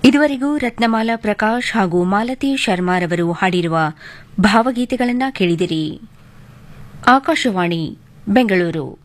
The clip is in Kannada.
ಇದುವರೆಗೂ ರತ್ನಮಾಲಾ ಪ್ರಕಾಶ್ ಹಾಗೂ ಮಾಲತಿ ಶರ್ಮಾರವರು ಹಾಡಿರುವ ಭಾವಗೀತೆಗಳನ್ನು ಕೇಳಿದಿರಿ. ಆಕಾಶವಾಣಿ ಬೆಂಗಳೂರು